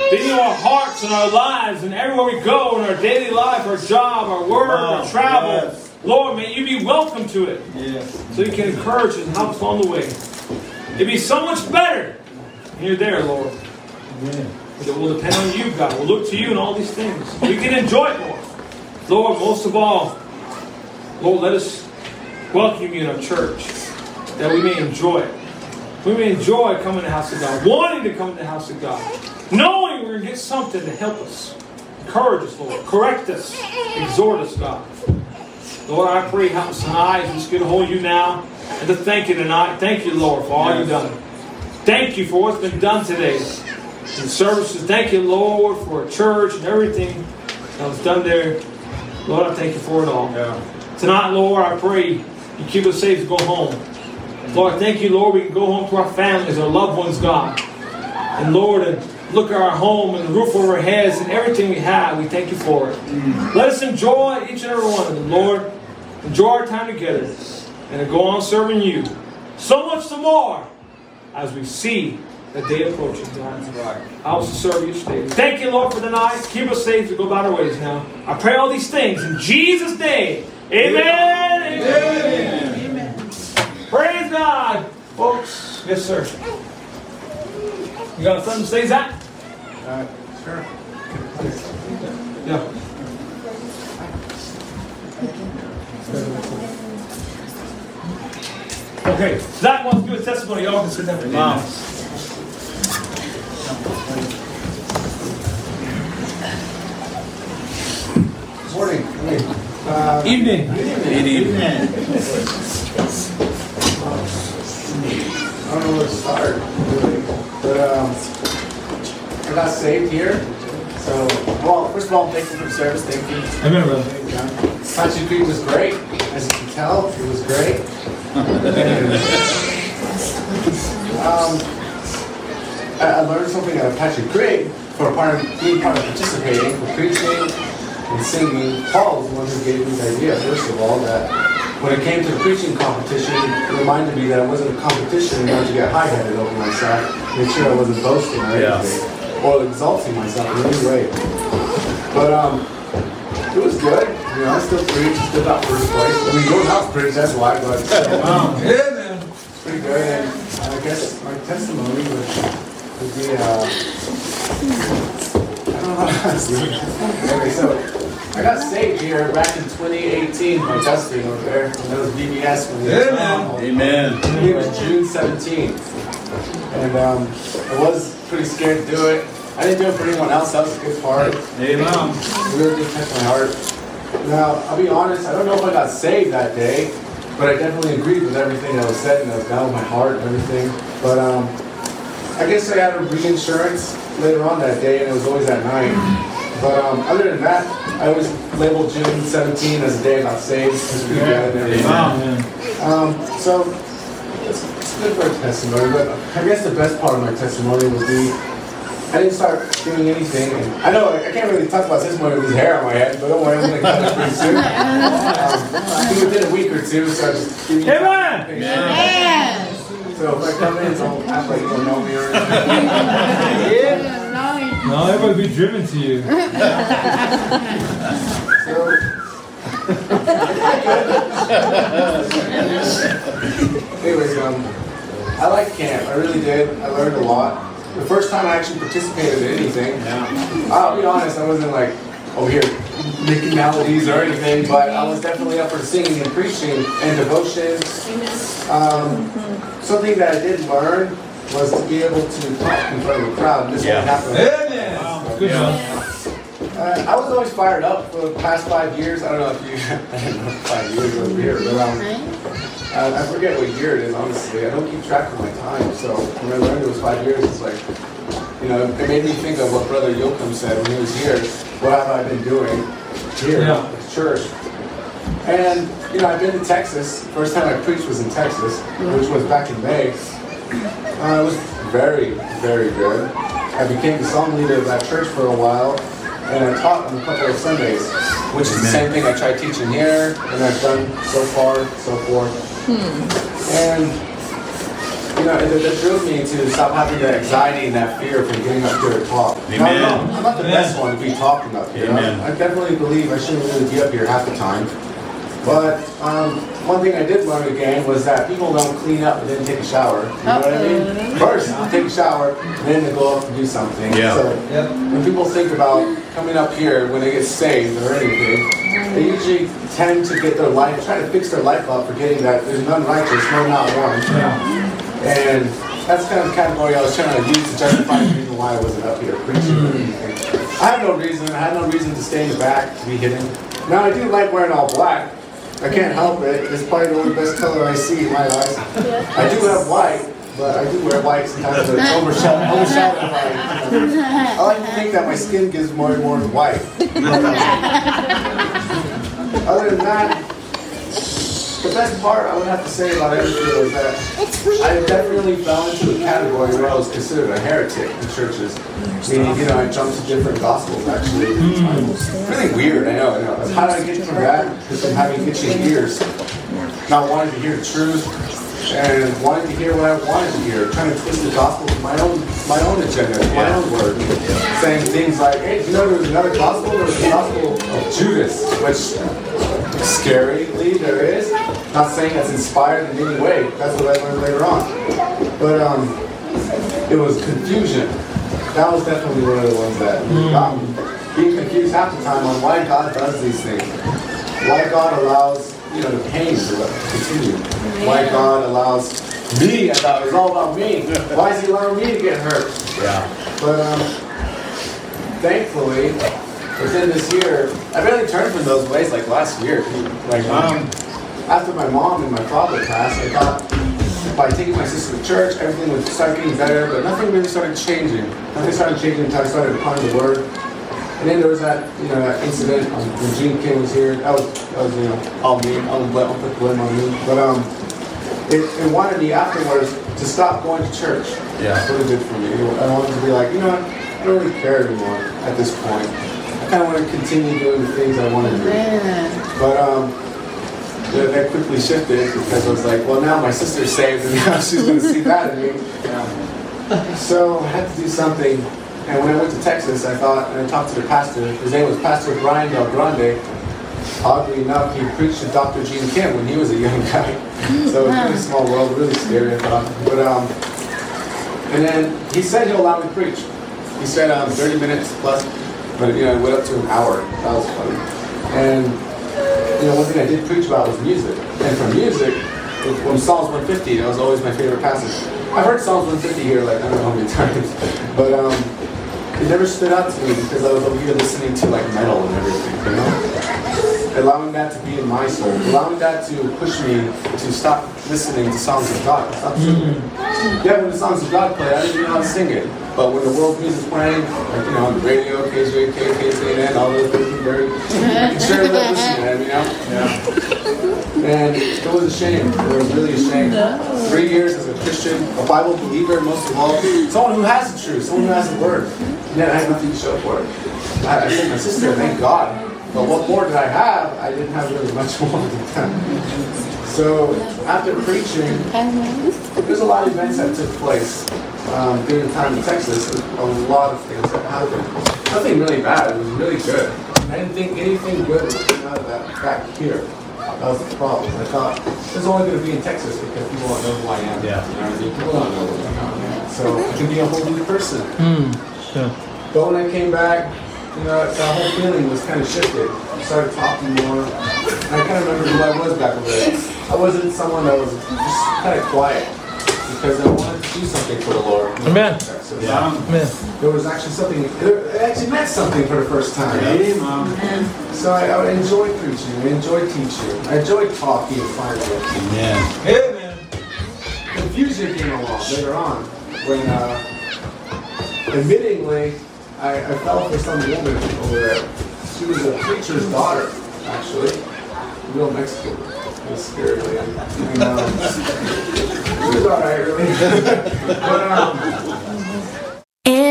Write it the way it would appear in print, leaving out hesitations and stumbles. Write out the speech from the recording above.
Be in our hearts and our lives and everywhere we go in our daily life, our job, our work, our travel. Yes. Lord, may you be welcome to it. Yes. So you can encourage us and help us along the way. It'd be so much better when you're there, Lord. Amen. That we'll depend on you, God. We'll look to you in all these things. We can enjoy it, Lord. Lord, most of all, Lord, let us welcome you in our church, that we may enjoy it. We may enjoy coming to the house of God, wanting to come to the house of God, knowing we're going to get something to help us, encourage us, Lord, correct us, exhort us, God. Lord, I pray, help us tonight as we just get a hold of you now, and to thank you tonight. Thank you, Lord, for all you've done. Thank you for what's been done today in the services. Thank you, Lord, for our church and everything that was done there. Lord, I thank you for it all. Yeah. Tonight, Lord, I pray you keep us safe to go home. Lord, thank you, Lord, we can go home to our families, our loved ones, God. And Lord, and look at our home and the roof over our heads and everything we have. We thank you for it. Let us enjoy each and every one of them, Lord. Enjoy our time together and to go on serving you. So much the more as we see the day approaching, God. I also serve you today. Thank you, Lord, for the night. Keep us safe to go about our ways now. I pray all these things in Jesus' name. Amen. Amen. Amen. Amen. Praise God, folks. Yes, sir. You got something to say, Zach? Sure. Yeah. Okay, Zach wants to do a testimony. Y'all can sit down for wow. Morning. Evening. Evening. I don't know where to start, really. But I got saved here. So, well, first of all, thank you for the service. Thank you. Amen, brother. Patrick Creek was great. As you can tell, it was great. I learned something at Patrick Creek for being part of participating, for preaching and singing. Paul was the one who gave me the idea, first of all, that when it came to the preaching competition, it reminded me that it wasn't a competition and not to get high-headed over myself, make sure I wasn't boasting or anything, or exalting myself in any way. But it was good. You know, I still preached, still got first place. I mean, you don't have to preach, that's why, but yeah, man. It's pretty good. And I guess my testimony would be, I don't know how to say it. Okay, so I got saved here back in 2018 by Dustin over there, and that was VBS when Amen. It was June 17th. And I was pretty scared to do it. I didn't do it for anyone else. That was a good part. Amen. It really did touch my heart. Now, I'll be honest, I don't know if I got saved that day, but I definitely agreed with everything that was said, and that was down with my heart and everything. But I guess I had a reinsurance later on that day, and it was always at night. But other than that, I always labeled June 17 as the day I got saved. It's pretty good and everything. So, it's good for a testimony, but I guess the best part of my testimony would be I didn't start doing anything. And I know I can't really talk about testimony with this hair on my head, but don't worry, I'm going to cut it pretty soon. Within a week or two, so I just give you Amen. Amen. So if I come in, don't act like you don't know me or anything. No, everybody be driven to you. Anyways, I liked camp. I really did. I learned a lot. The first time I actually participated in anything, I'll be honest, I wasn't like over here making melodies or anything, but I was definitely up for singing and preaching and devotion. Something that I did learn was to be able to talk in front of a crowd. And this won't happen. Good job. I was always fired up for the past 5 years. I don't know if you, I don't know 5 years over here, but I forget what year it is, honestly. I don't keep track of my time. So when I learned it was 5 years, it's like, you know, it made me think of what Brother Yoakum said when he was here. What have I been doing here at the church? And, you know, I've been to Texas. First time I preached was in Texas, which was back in May. It was very, very good. I became the song leader of that church for a while, and I taught on a couple of Sundays, which is the same thing I tried teaching here, and I've done so far, so forth. And that drove me to stop having that anxiety and that fear from getting up here to talk. Amen. I'm not the best one to be talking up here. Amen. I definitely believe I shouldn't really be up here half the time. But one thing I did learn again was that people don't clean up and then take a shower. You know what I mean? First, take a shower, then they go up and do something. Yeah. So when people think about coming up here when they get saved or anything, they usually tend to get their life, try to fix their life up, forgetting that there's none righteous, no, not one. And that's kind of the category I was trying to use to justify the reason why I wasn't up here preaching or anything. I have no reason. I had no reason to stay in the back, to be hidden. Now, I do like wearing all black. I can't help it. It's probably the only best color I see in my eyes. I do have white, but I do wear white sometimes to overshadow white. I like to think that my skin gives more and more white. Other than that, the best part I would have to say about everything was that I definitely fell into a category where I was considered a heretic in churches. Meaning, I jumped to different gospels actually. Really weird, I know. How did I get from that? Just from having itching ears. Not wanting to hear the truth and wanting to hear what I wanted to hear. Trying to twist the gospel to my own agenda, my own word. Saying things like, hey, do you know there was another gospel? There was the gospel of Judas, which scarily there is. Not saying that's inspired in any way. That's what I learned later on. But it was confusion. That was definitely one of the ones that got me. Being confused half the time on why God does these things. Why God allows, the pain to continue. Why God allows me, I thought it was all about me. Why is he allowing me to get hurt? Yeah. But thankfully, within this year, I barely turned from those ways like last year. After my mom and my father passed, I thought by taking my sister to church, everything would start getting better, but nothing really started changing. Nothing started changing until I started applying the word. And then there was that, that incident when Gene Kim was here. That was all me. I'll put the blame on me. But it wanted me afterwards to stop going to church. Yeah. That's what it did for me. I wanted to be like, what? I don't really care anymore at this point. I kind of want to continue doing the things I want to do. But that quickly shifted because I was like, well, now my sister's saved and now she's going to see that in me. So I had to do something. And when I went to Texas, I talked to the pastor. His name was Pastor Brian Del Grande. Oddly enough, he preached to Dr. Gene Kim when he was a young guy. So it was a really small world, really scary, I thought. But and then he said he'll allow me to preach. He said 30 minutes plus, but it went up to an hour. That was funny. And one thing I did preach about was music. And from music, from Psalms 150, that was always my favorite passage. I've heard Psalms 150 here like I don't know how many times, but it never stood out to me because I was over here listening to like metal and everything, Allowing that to be in my soul, allowing that to push me to stop listening to songs of God. Stop singing. Yeah, when the songs of God play, I didn't even know how to sing it. But when the world music's playing, like on the radio, KJK, KCNN, all those things, I can sure love listening to them, And it was a shame. It was really a shame. 3 years as a Christian, a Bible believer, most of all, someone who has the truth, someone who has the word. And yet I had nothing to show for it. I said, my sister, thank God. But what more did I have? I didn't have really much more at the time. So after preaching, there's a lot of events that took place during the time in Texas. A lot of things that happened. Nothing really bad. It was really good. I didn't think anything good would come out of that back here. That was the problem. I thought this is only going to be in Texas because people don't know who I am. Yeah. You know what I mean? People don't know who I am. So I can be a whole new person. Sure. But when I came back, that whole feeling was kind of shifted. I started talking more. And I kind of remember who I was back over there. I wasn't someone that was just kind of quiet because I wanted to do something for the Lord. Amen. So, Amen. there was actually something, it actually meant something for the first time. So I enjoyed preaching, I enjoyed teaching, I enjoyed talking finally. Amen. Amen. Confusion came along later on when, admittingly, I fell for some woman over there. She was a preacher's daughter, actually. Real Mexican. It was scary. And, she was alright, really. But